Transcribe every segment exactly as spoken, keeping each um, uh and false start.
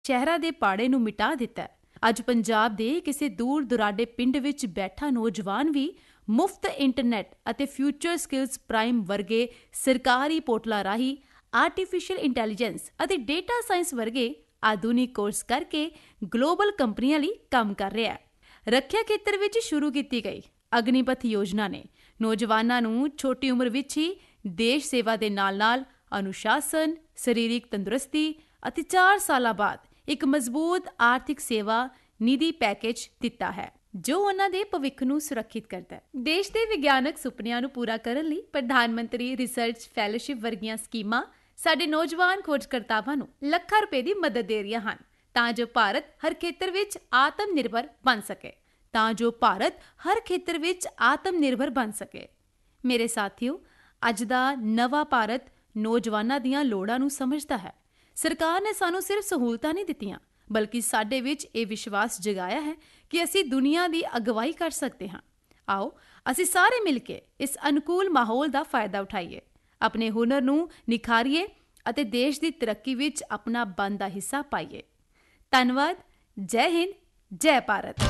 ਸ਼ਹਿਰਾਂ ਦੇ ਪਾੜੇ ਨੂੰ ਮਿਟਾ ਦਿੱਤਾ ਹੈ। ਅੱਜ ਪੰਜਾਬ ਦੇ ਕਿਸੇ ਦੂਰ ਦੁਰਾਡੇ ਪਿੰਡ ਵਿੱਚ ਬੈਠਾ ਨੌਜਵਾਨ ਵੀ ਮੁਫਤ ਇੰਟਰਨੈਟ ਅਤੇ ਫਿਊਚਰ ਸਕਿੱਲਸ ਪ੍ਰਾਈਮ ਵਰਗੇ ਸਰਕਾਰੀ ਪੋਰਟਲਾਂ ਰਾਹੀਂ ਆਰਟੀਫੀਸ਼ੀਅਲ ਇੰਟੈਲੀਜੈਂਸ ਅਤੇ ਡੇਟਾ ਸਾਇੰਸ ਵਰਗੇ ਆਧੁਨਿਕ ਕੋਰਸ ਕਰਕੇ ਗਲੋਬਲ ਕੰਪਨੀਆਂ ਲਈ ਕੰਮ ਕਰ ਰਿਹਾ ਹੈ। ਰੱਖਿਆ ਖੇਤਰ ਵਿੱਚ ਸ਼ੁਰੂ ਕੀਤੀ ਗਈ ਅਗਨੀਪਥ ਯੋਜਨਾ ਨੇ ਨੌਜਵਾਨਾਂ ਨੂੰ ਛੋਟੀ ਉਮਰ ਵਿੱਚ ਹੀ ਦੇਸ਼ ਸੇਵਾ ਦੇ ਨਾਲ-ਨਾਲ ਅਨੁਸ਼ਾਸਨ, ਸਰੀਰਕ ਤੰਦਰੁਸਤੀ ਅਤੇ ਚਾਰ ਸਾਲਾਂ ਬਾਅਦ ਇੱਕ ਮਜ਼ਬੂਤ ਆਰਥਿਕ ਸੇਵਾ ਨਿਧੀ ਪੈਕੇਜ ਦਿੱਤਾ ਹੈ, ਜੋ ਉਹਨਾਂ ਦੇ ਭਵਿੱਖ ਨੂੰ ਸੁਰੱਖਿਅਤ ਕਰਦਾ ਹੈ। ਦੇਸ਼ ਦੇ ਵਿਗਿਆਨਕ ਸੁਪਨਿਆਂ ਨੂੰ ਪੂਰਾ ਕਰਨ ਲਈ ਪ੍ਰਧਾਨ ਮੰਤਰੀ ਰਿਸਰਚ ਫੈਲੋਸ਼ਿਪ ਵਰਗੀਆਂ ਸਕੀਮਾਂ ਸਾਡੇ ਨੌਜਵਾਨ ਖੋਜਕਰਤਾਵਾਂ ਨੂੰ ਲੱਖਾਂ ਰੁਪਏ ਦੀ ਮਦਦ ਦੇ ਰਹੀਆਂ ਹਨ, ਤਾਂ ਜੋ ਭਾਰਤ ਹਰ ਖੇਤਰ ਵਿੱਚ ਆਤਮ ਨਿਰਭਰ ਬਣ ਸਕੇ ਤਾਂ ਜੋ ਭਾਰਤ ਹਰ ਖੇਤਰ ਵਿੱਚ ਆਤਮ ਨਿਰਭਰ ਬਣ ਸਕੇ। ਮੇਰੇ ਸਾਥੀਓ, ਅੱਜ ਦਾ ਨਵਾਂ ਭਾਰਤ ਨੌਜਵਾਨਾਂ ਦੀਆਂ ਲੋੜਾਂ ਨੂੰ ਸਮਝਦਾ ਹੈ। ਸਰਕਾਰ ਨੇ ਸਾਨੂੰ ਸਿਰਫ ਸਹੂਲਤਾਂ ਨਹੀਂ ਦਿੱਤੀਆਂ, ਬਲਕਿ ਸਾਡੇ ਵਿੱਚ ਇਹ ਵਿਸ਼ਵਾਸ ਜਗਾਇਆ ਹੈ ਕਿ ਅਸੀਂ ਦੁਨੀਆ ਦੀ ਅਗਵਾਈ ਕਰ ਸਕਦੇ ਹਾਂ। ਆਓ ਅਸੀਂ ਸਾਰੇ ਮਿਲ ਕੇ ਇਸ ਅਨੁਕੂਲ ਮਾਹੌਲ ਦਾ ਫਾਇਦਾ ਉਠਾਈਏ, ਆਪਣੇ ਹੁਨਰ ਨੂੰ ਨਿਖਾਰੀਏ ਅਤੇ ਦੇਸ਼ ਦੀ ਤਰੱਕੀ ਵਿੱਚ ਆਪਣਾ ਬਣਦਾ ਹਿੱਸਾ ਪਾਈਏ। ਧੰਨਵਾਦ। ਜੈ ਹਿੰਦ, ਜੈ ਭਾਰਤ।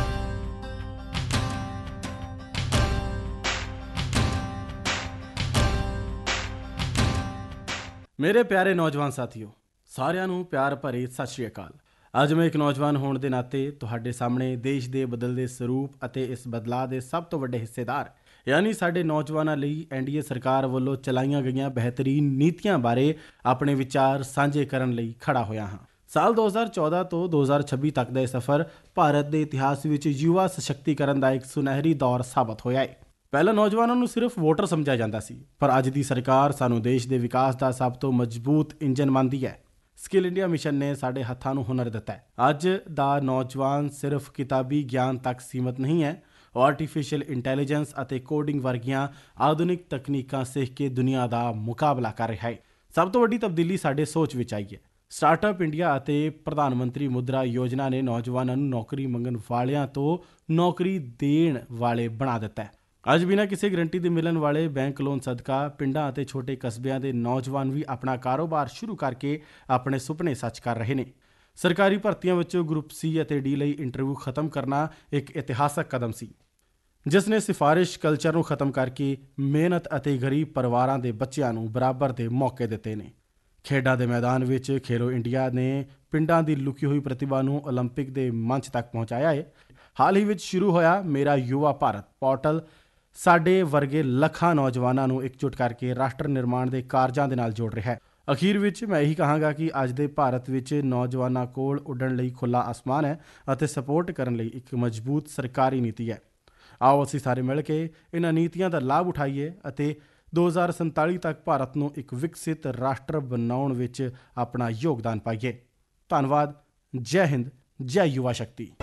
ਮੇਰੇ ਪਿਆਰੇ ਨੌਜਵਾਨ ਸਾਥੀਓ, ਸਾਰਿਆਂ ਨੂੰ ਪਿਆਰ ਭਰੀ ਸਤਿ ਸ਼੍ਰੀ ਅਕਾਲ। ਅੱਜ ਮੈਂ ਇੱਕ ਨੌਜਵਾਨ ਹੋਣ ਦੇ ਨਾਤੇ ਤੁਹਾਡੇ ਸਾਹਮਣੇ ਦੇਸ਼ ਦੇ ਬਦਲਦੇ ਸਰੂਪ ਅਤੇ ਇਸ ਬਦਲਾਅ ਦੇ ਸਭ ਤੋਂ ਵੱਡੇ ਹਿੱਸੇਦਾਰ ਯਾਨੀ ਸਾਡੇ ਨੌਜਵਾਨਾਂ ਲਈ ਐਨ ਡੀ ਏ ਸਰਕਾਰ ਵੱਲੋਂ ਚਲਾਈਆਂ ਗਈਆਂ ਬਿਹਤਰੀਨ ਨੀਤੀਆਂ ਬਾਰੇ ਆਪਣੇ ਵਿਚਾਰ ਸਾਂਝੇ ਕਰਨ ਲਈ ਖੜਾ ਹੋਇਆ ਹਾਂ। ਸਾਲ ਦੋ ਹਜ਼ਾਰ ਚੌਦਾਂ ਤੋਂ ਦੋ ਹਜ਼ਾਰ ਛੱਬੀ ਤੱਕ ਦਾ ਇਹ ਸਫ਼ਰ ਭਾਰਤ ਦੇ ਇਤਿਹਾਸ ਵਿੱਚ ਯੁਵਾ ਸਸ਼ਕਤੀਕਰਨ ਦਾ ਇੱਕ ਸੁਨਹਿਰੀ ਦੌਰ ਸਾਬਤ ਹੋਇਆ ਹੈ। ਪਹਿਲਾਂ ਨੌਜਵਾਨਾਂ ਨੂੰ ਸਿਰਫ ਵੋਟਰ ਸਮਝਿਆ ਜਾਂਦਾ ਸੀ, ਪਰ ਅੱਜ ਦੀ ਸਰਕਾਰ ਸਾਨੂੰ ਦੇਸ਼ ਦੇ ਵਿਕਾਸ ਦਾ ਸਭ ਤੋਂ ਮਜ਼ਬੂਤ ਇੰਜਨ ਮੰਨਦੀ ਹੈ। ਸਕਿੱਲ ਇੰਡੀਆ ਮਿਸ਼ਨ ਨੇ ਸਾਡੇ ਹੱਥਾਂ ਨੂੰ ਹੁਨਰ ਦਿੱਤਾ ਹੈ। ਅੱਜ ਦਾ ਨੌਜਵਾਨ ਸਿਰਫ ਕਿਤਾਬੀ ਗਿਆਨ ਤੱਕ ਸੀਮਤ ਨਹੀਂ ਹੈ, ਉਹ ਆਰਟੀਫੀਸ਼ੀਅਲ ਇੰਟੈਲੀਜੈਂਸ ਅਤੇ ਕੋਡਿੰਗ ਵਰਗੀਆਂ ਆਧੁਨਿਕ ਤਕਨੀਕਾਂ ਸਿੱਖ ਕੇ ਦੁਨੀਆ ਦਾ ਮੁਕਾਬਲਾ ਕਰ ਰਿਹਾ ਹੈ। ਸਭ ਤੋਂ ਵੱਡੀ ਤਬਦੀਲੀ ਸਾਡੇ ਸੋਚ ਵਿੱਚ ਆਈ ਹੈ। ਸਟਾਰਟਅਪ ਇੰਡੀਆ ਅਤੇ ਪ੍ਰਧਾਨ ਮੰਤਰੀ ਮੁਦਰਾ ਯੋਜਨਾ ਨੇ ਨੌਜਵਾਨਾਂ ਨੂੰ ਨੌਕਰੀ ਮੰਗਣ ਵਾਲਿਆਂ ਤੋਂ ਨੌਕਰੀ ਦੇਣ ਵਾਲੇ ਬਣਾ ਦਿੱਤਾ ਹੈ। ਅੱਜ ਬਿਨਾਂ ਕਿਸੇ ਗਰੰਟੀ ਦੇ ਮਿਲਣ ਵਾਲੇ ਬੈਂਕ ਲੋਨ ਸਦਕਾ ਪਿੰਡਾਂ ਅਤੇ ਛੋਟੇ ਕਸਬਿਆਂ ਦੇ ਨੌਜਵਾਨ ਵੀ ਆਪਣਾ ਕਾਰੋਬਾਰ ਸ਼ੁਰੂ ਕਰਕੇ ਆਪਣੇ ਸੁਪਨੇ ਸੱਚ ਕਰ ਰਹੇ ਨੇ। ਸਰਕਾਰੀ ਭਰਤੀਆਂ ਵਿੱਚੋਂ ਗਰੁੱਪ ਸੀ ਅਤੇ ਡੀ ਲਈ ਇੰਟਰਵਿਊ ਖਤਮ ਕਰਨਾ ਇੱਕ ਇਤਿਹਾਸਕ ਕਦਮ ਸੀ, ਜਿਸ ਨੇ ਸਿਫਾਰਿਸ਼ ਕਲਚਰ ਨੂੰ ਖਤਮ ਕਰਕੇ ਮਿਹਨਤ ਅਤੇ ਗਰੀਬ ਪਰਿਵਾਰਾਂ ਦੇ ਬੱਚਿਆਂ ਨੂੰ ਬਰਾਬਰ ਦੇ ਮੌਕੇ ਦਿੱਤੇ ਨੇ। ਖੇਡਾਂ ਦੇ ਮੈਦਾਨ ਵਿੱਚ ਖੇਲੋ ਇੰਡੀਆ ਨੇ ਪਿੰਡਾਂ ਦੀ ਲੁਕੀ ਹੋਈ ਪ੍ਰਤਿਭਾ ਨੂੰ ਓਲੰਪਿਕ ਦੇ ਮੰਚ ਤੱਕ ਪਹੁੰਚਾਇਆ ਹੈ। ਹਾਲ ਹੀ ਵਿੱਚ ਸ਼ੁਰੂ ਹੋਇਆ ਮੇਰਾ ਯੁਵਾ ਭਾਰਤ ਪੋਰਟਲ ਸਾਡੇ ਵਰਗੇ ਲੱਖਾਂ ਨੌਜਵਾਨਾਂ ਨੂੰ ਇਕਜੁੱਟ ਕਰਕੇ ਰਾਸ਼ਟਰ ਨਿਰਮਾਣ ਦੇ ਕਾਰਜਾਂ ਦੇ ਨਾਲ ਜੋੜ ਰਿਹਾ ਹੈ। ਅਖੀਰ ਵਿੱਚ ਮੈਂ ਇਹੀ ਕਹਾਂਗਾ ਕਿ ਅੱਜ ਦੇ ਭਾਰਤ ਵਿੱਚ ਨੌਜਵਾਨਾਂ ਕੋਲ ਉੱਡਣ ਲਈ ਖੁੱਲ੍ਹਾ ਅਸਮਾਨ ਹੈ ਅਤੇ ਸਪੋਰਟ ਕਰਨ ਲਈ ਇੱਕ ਮਜ਼ਬੂਤ ਸਰਕਾਰੀ ਨੀਤੀ ਹੈ। ਆਓ ਅਸੀਂ ਸਾਰੇ ਮਿਲ ਕੇ ਇਹਨਾਂ ਨੀਤੀਆਂ ਦਾ ਲਾਭ ਉਠਾਈਏ ਅਤੇ ਦੋ ਹਜ਼ਾਰ ਸੰਤਾਲੀ ਤੱਕ ਭਾਰਤ ਨੂੰ ਇੱਕ ਵਿਕਸਿਤ ਰਾਸ਼ਟਰ ਬਣਾਉਣ ਵਿੱਚ ਆਪਣਾ ਯੋਗਦਾਨ ਪਾਈਏ। ਧੰਨਵਾਦ। ਜੈ ਹਿੰਦ, ਜੈ ਯੁਵਾ ਸ਼ਕਤੀ।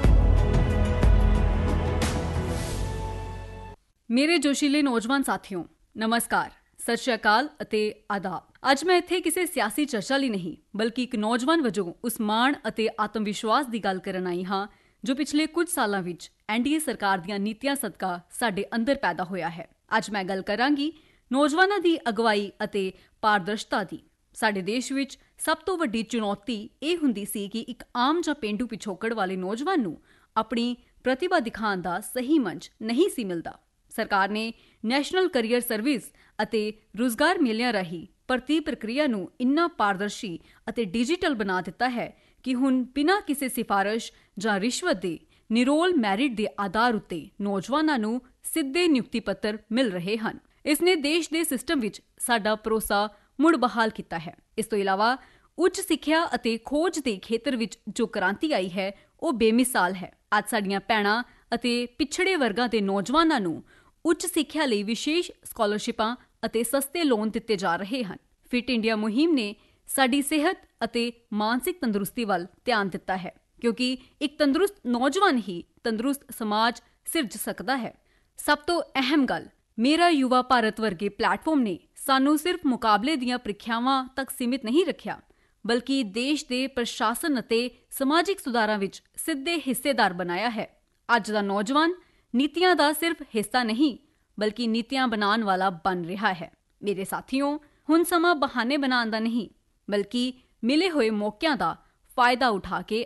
ਮੇਰੇ ਜੋਸ਼ੀਲੇ ਨੌਜਵਾਨ ਸਾਥੀਓ, ਨਮਸਕਾਰ, ਸਤਿ ਸ਼੍ਰੀ ਅਕਾਲ ਅਤੇ ਆਦਾਬ। ਅੱਜ ਮੈਂ ਇੱਥੇ ਕਿਸੇ ਸਿਆਸੀ ਚਰਚਾ ਲਈ ਨਹੀਂ, ਬਲਕਿ ਇੱਕ ਨੌਜਵਾਨ ਵਜੋਂ ਉਸ ਮਾਣ ਅਤੇ ਆਤਮ ਵਿਸ਼ਵਾਸ ਦੀ ਗੱਲ ਕਰਨ ਆਈ ਹਾਂ ਜੋ ਪਿਛਲੇ ਕੁਝ ਸਾਲਾਂ ਵਿੱਚ ਐਨ ਡੀ ਏ ਸਰਕਾਰ ਦੀਆਂ ਨੀਤੀਆਂ ਸਦਕਾ ਸਾਡੇ ਅੰਦਰ ਪੈਦਾ ਹੋਇਆ ਹੈ। ਅੱਜ ਮੈਂ ਗੱਲ ਕਰਾਂਗੀ ਨੌਜਵਾਨਾਂ ਦੀ ਅਗਵਾਈ ਅਤੇ ਪਾਰਦਰਸ਼ਤਾ ਦੀ। ਸਾਡੇ ਦੇਸ਼ ਵਿੱਚ ਸਭ ਤੋਂ ਵੱਡੀ ਚੁਣੌਤੀ ਇਹ ਹੁੰਦੀ ਸੀ ਕਿ ਇੱਕ ਆਮ ਜਾਂ ਪੇਂਡੂ ਪਿਛੋਕੜ ਵਾਲੇ ਨੌਜਵਾਨ ਨੂੰ ਆਪਣੀ ਪ੍ਰਤਿਭਾ ਦਿਖਾਉਣ ਦਾ ਸਹੀ ਮੰਚ ਨਹੀਂ ਸੀ ਮਿਲਦਾ। ਸਰਕਾਰ ਨੇ ਨੈਸ਼ਨਲ ਕੈਰੀਅਰ ਸਰਵਿਸ ਅਤੇ ਰੁਜ਼ਗਾਰ ਮੇਲਿਆਂ ਰਾਹੀਂ ਭਰਤੀ ਪ੍ਰਕਿਰਿਆ ਨੂੰ ਇੰਨਾ ਪਾਰਦਰਸ਼ੀ ਅਤੇ ਡਿਜੀਟਲ ਬਣਾ ਦਿੱਤਾ ਹੈ ਕਿ ਹੁਣ ਬਿਨਾਂ ਕਿਸੇ ਸਿਫਾਰਿਸ਼ ਜਾਂ ਰਿਸ਼ਵਤ ਦੇ ਨਿਰੋਲ ਮੈਰਿਟ ਦੇ ਆਧਾਰ ਉੱਤੇ ਨੌਜਵਾਨਾਂ ਨੂੰ ਸਿੱਧੇ ਨਿਯੁਕਤੀ ਪੱਤਰ ਮਿਲ ਰਹੇ ਹਨ। ਇਸ ਨੇ ਦੇਸ਼ ਦੇ ਸਿਸਟਮ ਵਿੱਚ ਸਾਡਾ ਭਰੋਸਾ ਮੁੜ ਬਹਾਲ ਕੀਤਾ ਹੈ। ਇਸ ਤੋਂ ਇਲਾਵਾ ਉੱਚ ਸਿੱਖਿਆ ਅਤੇ ਖੋਜ ਦੇ ਖੇਤਰ ਵਿੱਚ ਜੋ ਕ੍ਰਾਂਤੀ ਆਈ ਹੈ ਉਹ ਬੇਮਿਸਾਲ ਹੈ। ਅੱਜ ਸਾਡੀਆਂ ਭੈਣਾਂ ਅਤੇ ਪਿਛੜੇ ਵਰਗਾਂ ਦੇ ਨੌਜਵਾਨਾਂ ਨੂੰ ਉੱਚ ਸਿੱਖਿਆ ਲਈ ਵਿਸ਼ੇਸ਼ ਸਕਾਲਰਸ਼ਿਪਾਂ ਅਤੇ ਸਸਤੇ ਲੋਨ ਦਿੱਤੇ ਜਾ ਰਹੇ ਹਨ। ਫਿਟ ਇੰਡੀਆ ਮੁਹਿੰਮ ਨੇ ਸਾਡੀ ਸਿਹਤ ਅਤੇ ਮਾਨਸਿਕ ਤੰਦਰੁਸਤੀ ਵੱਲ ਧਿਆਨ ਦਿੱਤਾ ਹੈ, ਕਿਉਂਕਿ ਇੱਕ ਤੰਦਰੁਸਤ ਨੌਜਵਾਨ ਹੀ ਤੰਦਰੁਸਤ ਸਮਾਜ ਸਿਰਜ ਸਕਦਾ ਹੈ। ਸਭ ਤੋਂ ਅਹਿਮ ਗੱਲ, ਮੇਰਾ ਯੁਵਾ ਭਾਰਤ ਵਰਗੇ ਪਲੇਟਫਾਰਮ ਨੇ ਸਾਨੂੰ ਸਿਰਫ ਮੁਕਾਬਲੇ ਦੀਆਂ ਪ੍ਰੀਖਿਆਵਾਂ ਤੱਕ ਸੀਮਿਤ ਨਹੀਂ ਰੱਖਿਆ, ਬਲਕਿ ਦੇਸ਼ ਦੇ ਪ੍ਰਸ਼ਾਸਨ ਅਤੇ ਸਮਾਜਿਕ ਸੁਧਾਰਾਂ ਵਿੱਚ ਸਿੱਧੇ ਹਿੱਸੇਦਾਰ ਬਣਾਇਆ ਹੈ। ਅੱਜ ਦਾ ਨੌਜਵਾਨ ਨੀਤੀਆਂ ਦਾ ਸਿਰਫ ਹਿੱਸਾ ਨਹੀਂ, ਬਲਕਿ ਨੀਤੀਆਂ ਬਣਾਉਣ ਵਾਲਾ ਬਣ ਰਿਹਾ ਹੈ। ਮੇਰੇ ਸਾਥੀਓ, ਹੁਣ ਸਮਾਂ ਬਹਾਨੇ ਬਣਾਉਣ ਦਾ ਨਹੀਂ, ਬਲਕਿ ਮਿਲੇ ਹੋਏ ਮੌਕਿਆਂ ਦਾ ਫਾਇਦਾ ਉਠਾ ਕੇ